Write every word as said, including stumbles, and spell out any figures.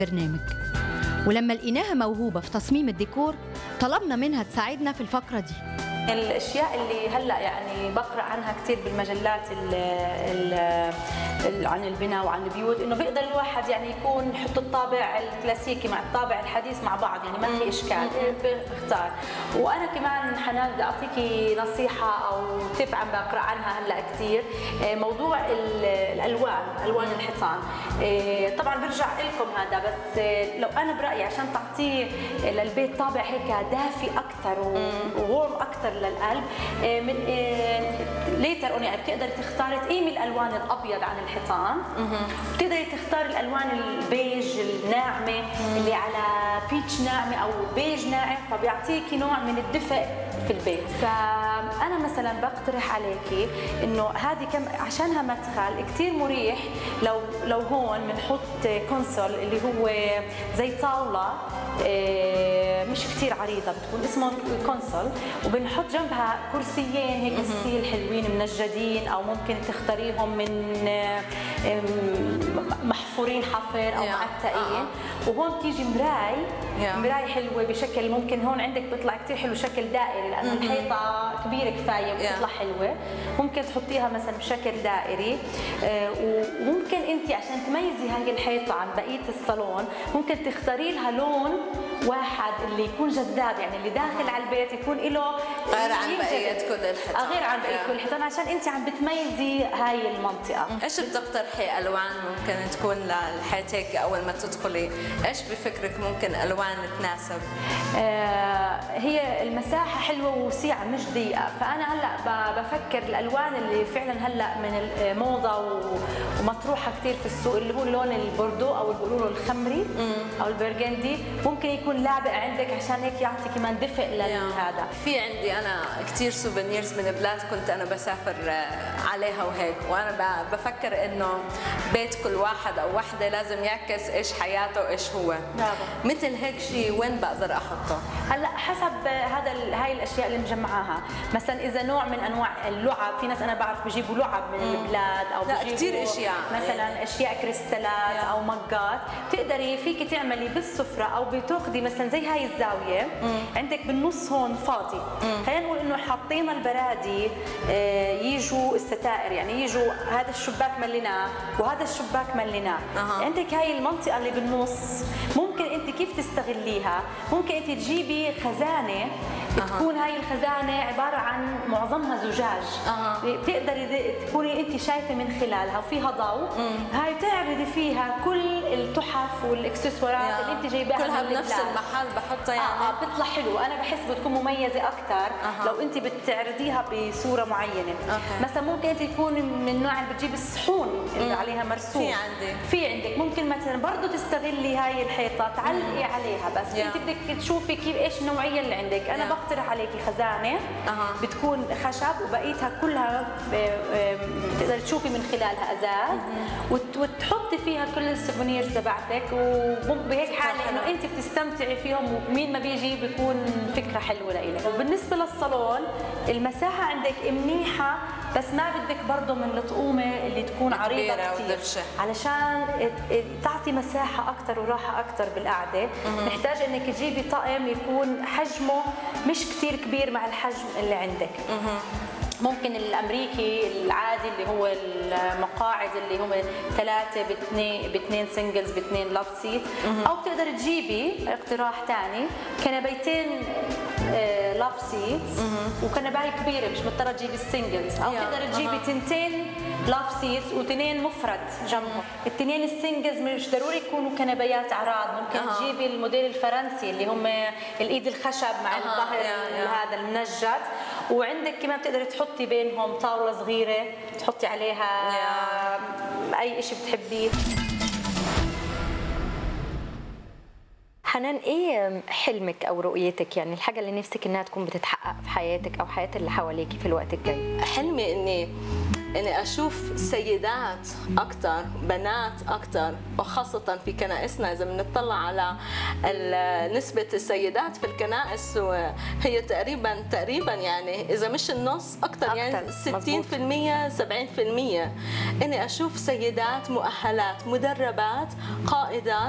برنامج، ولما لقيناها موهوبة في تصميم الديكور طلبنا منها تساعدنا في الفقرة دي. الاشياء اللي هلا يعني بقرا عنها كثير بالمجلات ال ال عن البناء وعن البيوت، انه بيقدر الواحد يعني يكون يحط الطابع الكلاسيكي مع الطابع الحديث مع بعض، يعني ما في اشكال بختار. وانا كمان حنان بدي اعطيكي نصيحه او تب عم بقرا عنها هلا كثير، موضوع الالوان، الوان الحيطان. طبعا برجع لكم هذا، بس لو انا برايي عشان تعطيه للبيت طابع هيك دافي اكثر وورم اكثر للقلب، من ليتر اون يعني بتقدري تختاري تقيمي الالوان الابيض عن الحيطان، بتقدري تختاري الالوان البيج الناعمه اللي على بيتش ناعمه او بيج ناعم، فبيعطيكي نوع من الدفء في البيت. فانا مثلا بقترح عليكي انه هذه كم عشانها مدخل كثير مريح. لو لو هون بنحط كونسول اللي هو زي طاوله مش كثير عريضه، بتكون اسمه كونسول، وبنحط جنبها كرسيين هيك ستيل حلوين منجدين، او ممكن تختاريهم من محفورين حفر او معتقين. وهون بتيجي مراي، مراي حلوه بشكل ممكن هون عندك بيطلع كثير حلو شكل دائري، لانه الحيطه كبيره كفايه وبتطلع حلوه. ممكن تحطيها مثلا بشكل دائري، وممكن انت عشان تميزي هاي الحيطه عن بقيه الصالون ممكن تختاري لها لون واحد اللي يكون جذاب، يعني اللي داخل على البيت يكون له غير عن بقيه كل الحيطان، غير عن بقيه كل الحيطان، عشان انت عم بتميزي هاي المنطقه. ايش بتقترحي الوان ممكن تكون لحياتك اول ما تدخلي؟ ايش بفكرك ممكن الوان تناسب؟ آه هي المساحه حلوه ووسيعه مش ضيقه، فانا هلا بفكر الالوان اللي فعلا هلا من الموضه ومطروحه كثير في السوق، اللي هو اللون البوردو او بيقولوا له الخمري او البرغندي، ممكن يكون لابق عندك عشان هيك يعطي كمان دفء لهذا. في عندي انا كثير سوفينيرز من بلاد كنت انا بسافر عليها وهيك، وانا بفكر انه بيت كل واحد او وحده لازم يعكس ايش حياته ايش هو. برافو. مثل هيك شيء وين بقدر احطه؟ هلا حسب هذا هاي الاشياء اللي مجمعاها، مثلا اذا نوع من انواع اللعب، في ناس انا بعرف بجيبوا لعب من البلاد، او لا كثير اشياء مثلا اشياء كريستالات او مجات، بتقدري فيك تعملي بالسفره او بتاخذي مثلا زي هاي الزاويه مم. عندك بالنص هون فاضي، خلينا نقول انه حاطين البرادي يجوا الستائر، يعني يجوا هذا الشباك مليناه وهذا الشباك مليناه. أه. عندك هاي المنطقه اللي بالنص ممكن انت كيف تستغليها؟ ممكن انت تجيبي خزانه بتكون هاي الخزانه عباره عن معظمها زجاج، أه. بتقدري تكوني انت شايفه من خلالها وفيها ضوء، هاي تعرضي فيها كل التحف والاكسسوارات اللي انت جايباها كلها بنفس المحل بحطها، يعني اه, آه بتطلع حلو. انا بحس بتكون مميزه اكثر أه. لو انت بتعرضيها بصوره معينه. أوكي. مثلا ممكن انت تكون من النوع اللي بتجيب الصحون اللي عليها مرسوم، في عندي في عندك ممكن مثلا برضه تستغلي هاي الحيطه تعلقي عليها، بس yeah. انت بدك تشوفي كيف ايش النوعيه اللي عندك. انا yeah. بقترح عليكي خزانه أه. بتكون خشب وبقيتها كلها بتقدري تشوفي من خلالها ازاز، وتحطي فيها كل السوفونيرز تبعتك، وبهيك حاله انه انت بتستمتعي فيهم، ومين ما بيجي بيكون فكره حلوه لإلك. وبالنسبه للصالون المساحه عندك منيحه، بس ما بدك برضه من الطقومه اللي تكون عريضه كثير، علشان تعطي مساحه اكثر وراحه اكثر بالقعده. محتاج انك تجيبي طقم يكون حجمه مش كثير كبير مع الحجم اللي عندك. ممكن الامريكي العادي اللي هو المقاعد اللي هم ثلاثه باثنين باثنين سنجلز باثنين لاف سيت، او بتقدر تجيبي اقتراح ثاني كنبيتين لاف سيتس وكنبايه كبيره، مش مضطره تجيبي السنجلز، او بتقدر تجيبي تنتين لاف سيتس واثنين مفرد جنبهم. الاثنين السنجلز مش ضروري يكونوا كنبيات عراض، ممكن أه. تجيبي الموديل الفرنسي اللي هم الايد الخشب مع أه. الظهر هذا المنجد، وعندك كمان بتقدري تحطي بينهم طاوله صغيره تحطي عليها yeah. اي شيء بتحبيه. حنان، ايه حلمك او رؤيتك، يعني الحاجه اللي نفسك انها تكون بتتحقق في حياتك او حياه اللي حواليكي في الوقت الجاي؟ حلمي اني اني اشوف سيدات اكثر، بنات اكثر، وخاصه في كنائسنا. اذا بنطلع على نسبه السيدات في الكنائس هي تقريبا تقريبا يعني اذا مش النص اكثر، يعني ستين بالمئة سبعين بالمئة. اني اشوف سيدات مؤهلات مدربات قائدات